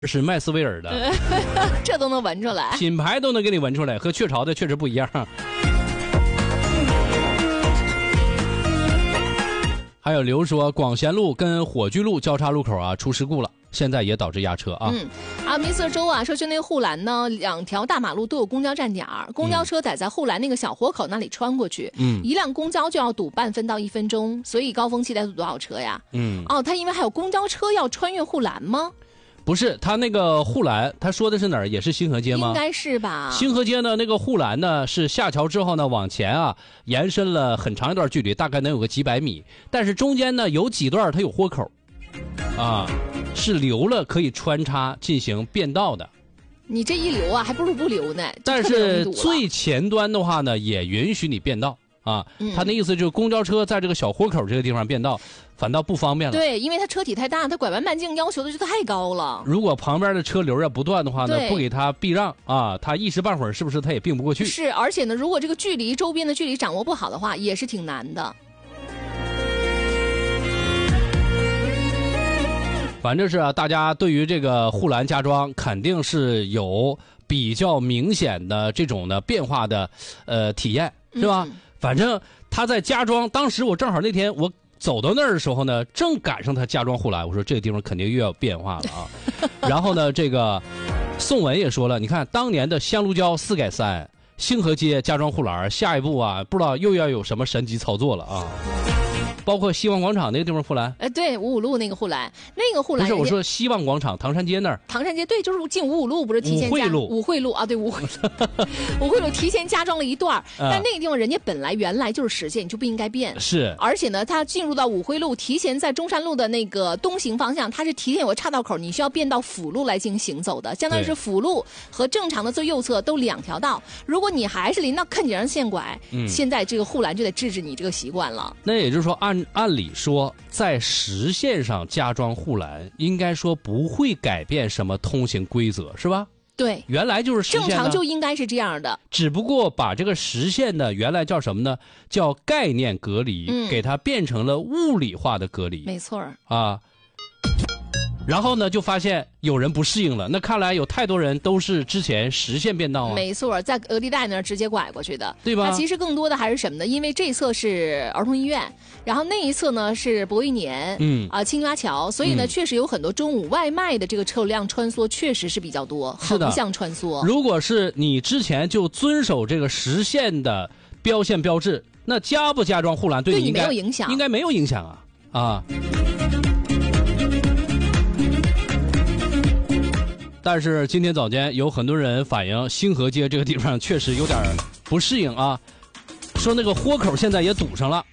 是麦斯威尔的， 这都能闻出来， 品牌都能给你闻出来，和雀巢的确实不一样。还有刘说，广贤路跟火炬路交叉路口啊出事故了，现在也导致压车啊。 Mr. 周啊说，是那护栏呢，2条大马路都有公交站点，公交车得在护栏那个小活口那里穿过去，一辆公交就要堵半分到1分钟，所以高峰期得堵多少车呀？他因为还有公交车要穿越护栏吗？ 不是，他那个护栏，他说的是哪儿？也是星河街吗？ 应该是吧。 星河街的那个护栏呢，是下桥之后呢，往前啊延伸了很长一段距离，大概能有个几百米。但是中间呢有几段它有豁口，是留了可以穿插进行变道的。 你这一留啊，还不如不留呢。 但是最前端的话呢，也允许你变道。他那意思就是公交车在这个小豁口这个地方变道，反倒不方便了。 对，因为它车体太大，它拐弯慢进要求的就太高了。 如果旁边的车流不断的话呢，不给它避让啊，它一时半会儿是不是它也并不过去？ 是，而且呢，如果这个距离周边的距离掌握不好的话，也是挺难的。 反正是大家对于这个护栏加装肯定是有比较明显的这种的变化的体验，是吧？反正他在加装，当时我正好那天我走到那儿的时候呢，正赶上他加装护栏，我说这个地方肯定又要变化了啊。然后呢，这个宋文也说了，你看当年的香炉胶4改3，星河街加装护栏，下一步啊不知道又要有什么神级操作了啊。包括希望广场那个地方护栏， 对，55路那个护栏，那个护栏不是我说希望广场唐山街那儿， 唐山街对，就是进55路不是提前加五惠路啊，对，五惠路提前加装了一段，但那个地方人家本来原来就是实线，就不应该变。 是， 而且呢，它进入到五惠路，提前在中山路的那个东行方向，它是提前有个岔道口，你需要变到辅路来进行行走的，相当于是辅路和正常的最右侧都2条道。如果你还是临到坑井上线拐，现在这个护栏就得制止你这个习惯了。 那也就是说按理说，在实线上加装护栏，应该说不会改变什么通行规则，是吧？ 对， 原来就是实线， 正常就应该是这样的。 只不过把这个实线的原来叫什么呢？叫概念隔离，给它变成了物理化的隔离。 没错啊。然后呢，就发现有人不适应了。那看来有太多人都是之前实线变道啊。 没错，在鹅地带那儿直接拐过去的， 对吧？ 它其实更多的还是什么呢？因为这一侧是儿童医院，然后那一侧呢是博一年，青泥洼桥，所以呢，确实有很多中午外卖的这个车辆穿梭，确实是比较多，横向穿梭。 如果是你之前就遵守这个实线的标线标志，那加不加装护栏对你没有影响， 应该没有影响啊。但是今天早间有很多人反映星河街这个地方确实有点不适应啊，说那个豁口现在也堵上了。